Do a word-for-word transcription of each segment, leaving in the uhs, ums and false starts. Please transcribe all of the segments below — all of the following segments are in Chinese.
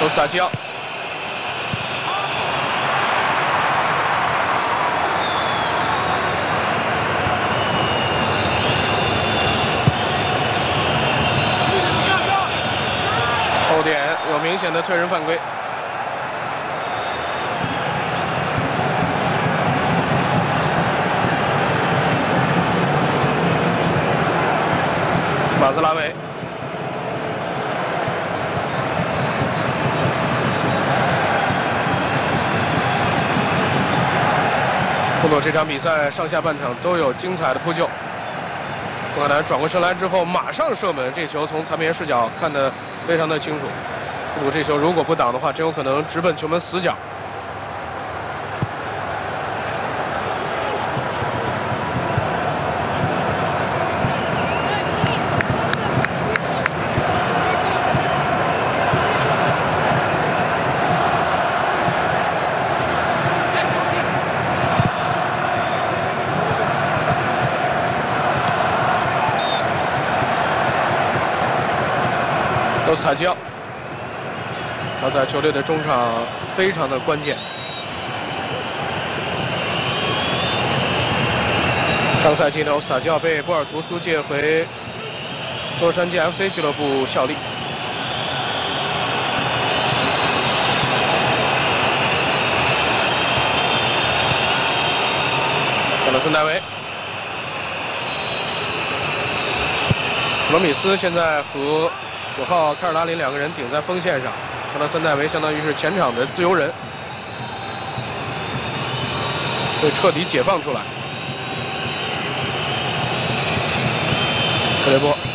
欧斯塔基奥。 后点有明显的推人犯规。马兹拉维，不过这场比赛上下半场都有精彩的扑救。乌克兰转过身来之后，马上射门，这球从残片视角看得非常的清楚。不过这球如果不挡的话，真有可能直奔球门死角。 欧斯塔基奥，他在球队的中场非常的关键。上赛季呢，欧斯塔基奥被波尔图租借回洛杉矶 F C 俱乐部效力。加勒森戴维，普罗米斯现在和 九号卡尔拉林两个人顶在锋线上，乔纳森戴维相当于是前场的自由人，被彻底解放出来。克雷波，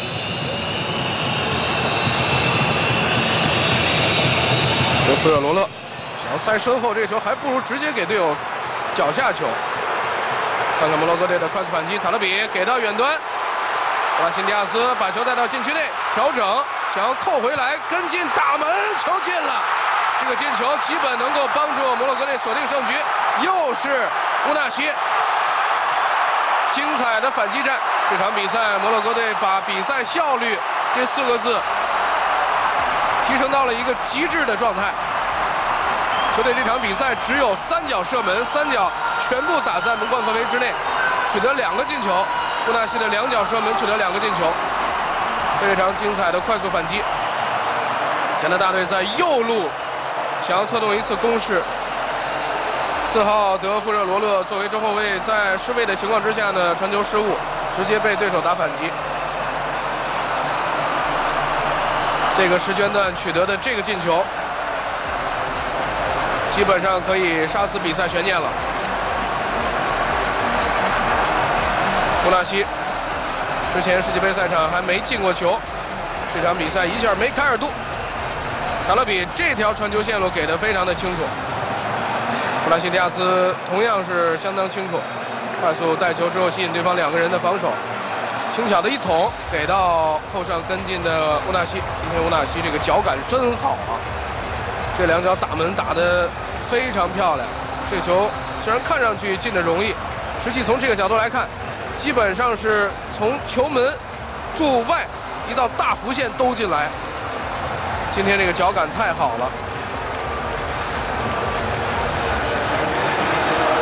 德弗热罗勒想要塞身后，这个球还不如直接给队友脚下球。看看摩洛哥队的快速反击，塔勒比给到远端，布拉辛迪亚斯把球带到禁区内，调整。 想要扣回来，跟进打门，球进了。这个进球基本能够帮助摩洛哥队锁定胜局。又是乌纳西，精彩的反击战。这场比赛，摩洛哥队把比赛效率这四个字提升到了一个极致的状态。球队这场比赛只有三脚射门，三脚全部打在门框范围之内，取得两个进球。乌纳西的两脚射门取得两个进球。 非常精彩的快速反击，加拿大队在右路想要策动一次攻势。四号德弗热罗勒作为中后卫，在失位的情况之下呢，传球失误，直接被对手打反击。这个时间段取得的这个进球，基本上可以杀死比赛悬念了。乌纳西。 之前世界杯赛场还没进过球，这场比赛一下梅开二度。塔勒比这条传球线路给的非常的清楚，布拉辛迪亚斯同样是相当清楚，快速带球之后吸引对方两个人的防守，轻巧的一捅给到后上跟进的乌纳西。今天乌纳西这个脚感真好啊，这两脚打门打得非常漂亮。这球虽然看上去进的容易，实际从这个角度来看。 基本上是从球门柱外一道大弧线兜进来。今天这个脚感太好了。